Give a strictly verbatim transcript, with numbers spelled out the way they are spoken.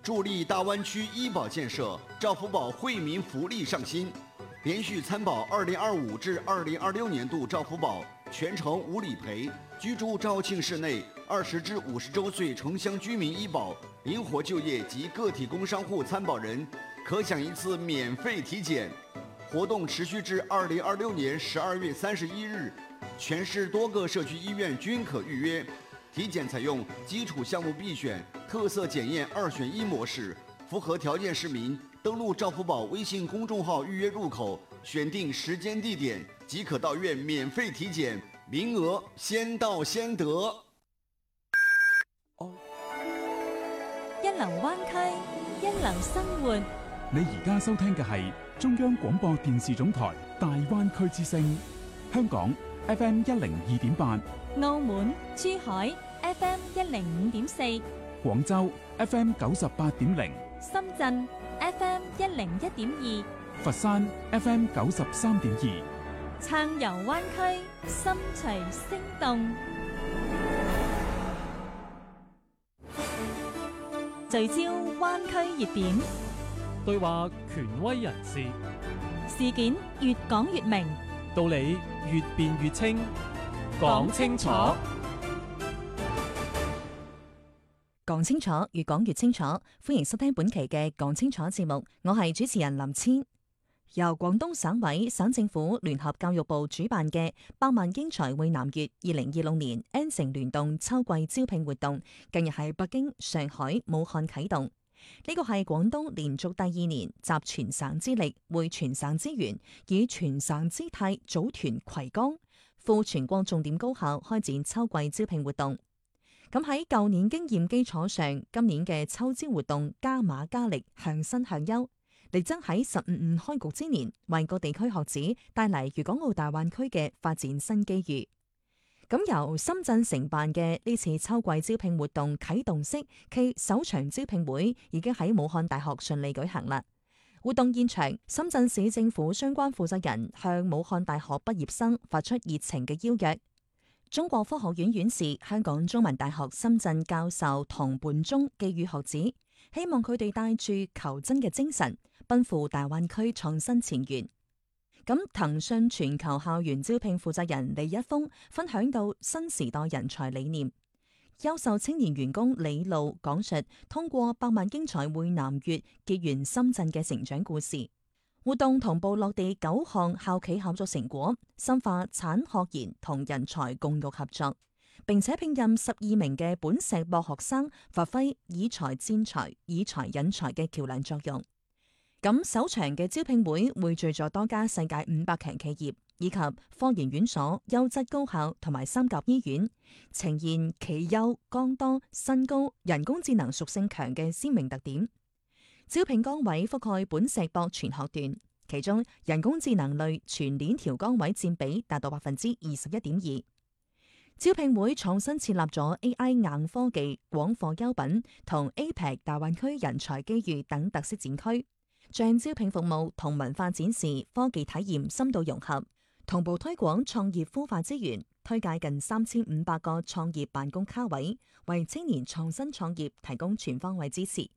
助力大湾区医保建设，兆福宝惠民福利上新，连续参保二零二五至二零二六年度兆福宝全程无理赔，居住肇庆市内二十至五十周岁城乡居民医保灵活就业及个体工商户参保人可享一次免费体检。活动持续至二零二六年十二月三十一日，全市多个社区医院均可预约。体检采用基础项目必选、特色检验二选一模式，符合条件市民登录兆福宝微信公众号预约入口，选定时间地点即可到院免費體檢，名額先到先得。 哦，一流灣區，一流生活。 你而家收聽嘅係中央廣播電視總台大灣區之聲，香港 F M 一零二點八， 澳門、珠海 F M 一零五點四， 廣州 F M 九十八點零， 深圳 F M 一零一點二， 佛山 F M 九十三點二， 撐遊灣區，心隨聲動，聚焦灣區熱點， 對話權威人士， 事件越講越明， 道理越辯越清，講清楚， 講清楚，越講越清楚。歡迎收聽本期嘅講清楚節目，我係主持人林千。由廣東省委、省政府聯合教育部主辦嘅百萬英才匯南粵二零二六年 N 城聯動秋季招聘活動，近日喺北京、上海、武漢啟動。呢個係廣東連續第二年集全省之力、匯全省資源，以全省姿態組團葵江赴全國重點高校開展秋季招聘活動。咁喺舊年經驗基礎上，今年嘅秋招活動加碼加力，向新向優，力爭喺十五五開局之年，為各地區學子帶嚟粵港澳大灣區嘅發展新機遇。咁由深圳承辦嘅呢次秋季招聘活動啟動式暨首場招聘會已經喺武漢大學順利舉行啦。活動現場，深圳市政府相關負責人向武漢大學畢業生發出熱情嘅邀約。中國科學院院士、香港中文大學深圳教授唐半忠寄語學子，希望佢哋帶住求真嘅精神，奔赴大灣區創新前沿。咁騰訊全球校園招聘負責人李一峰分享到新時代人才理念，優秀青年員工李路講述通過百萬英才匯南粵結緣深圳嘅成長故事。活動同步落地九項校企合作成果，深化產學研同人才共育合作，並且聘任十二名嘅本碩博學生，發揮以才戰才、以才引才嘅橋樑作用。咁首場嘅招聘會匯聚咗多家世界五百強企業以及科研院所、優質高校同埋三甲醫院，呈現企優、剛多、薪高、人工智能屬性強嘅鮮明特點。招聘崗位覆蓋本碩博全學段，其中人工智能類全鏈條崗位佔比達到百分之二十一點二。招聘會創新設立咗 A I 硬科技、廣貨優品同 A P E C 大灣區人才機遇等特色展區。將招聘服務同文化展示、科技體驗深度融合，同步推廣創業孵化資源，推介近三千五百個創業辦公卡位，為青年創新創業提供全方位支持。